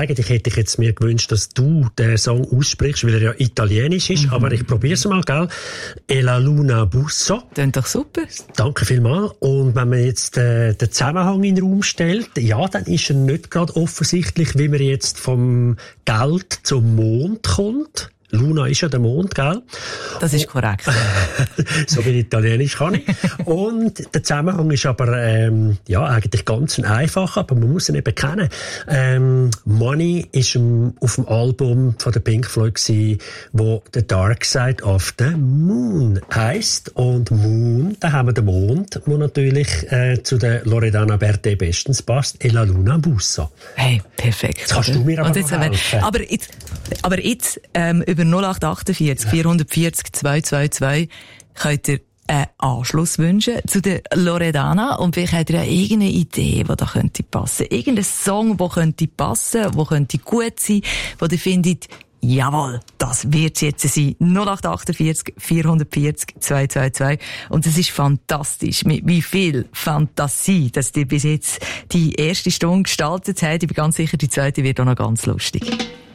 eigentlich hätte ich jetzt mir gewünscht, dass du den Song aussprichst, weil er ja italienisch ist, aber ich probier's mal, gell? E la luna busso. Klingt doch super. Danke vielmals. Und wenn man jetzt den Zusammenhang in den Raum stellt, ja, dann ist er nicht gerade offensichtlich, wie man jetzt vom Geld zum Mond kommt. Luna ist ja der Mond, gell? Das ist korrekt. So viel Italienisch kann ich. Und der Zusammenhang ist aber, eigentlich ganz einfach, aber man muss ihn eben kennen. Money ist auf dem Album von der Pink Floyd gewesen, wo The Dark Side of the Moon heisst. Und Moon, da haben wir den Mond, der natürlich zu der Loredana Bertè bestens passt. E la luna bussa. Hey, perfekt. Jetzt kannst du mir aber noch helfen. Aber jetzt, über 0848 440 222 könnt ihr einen Anschluss wünschen zu der Loredana und vielleicht habt ihr ja irgendeine Idee, die da könnte passen. Irgendein Song, der könnte passen, der könnte gut sein, wo ihr findet, jawohl, das wird jetzt sein. 0848 440 222. Und es ist fantastisch, mit wie viel Fantasie, dass ihr bis jetzt die erste Stunde gestaltet habt. Ich bin ganz sicher, die zweite wird auch noch ganz lustig.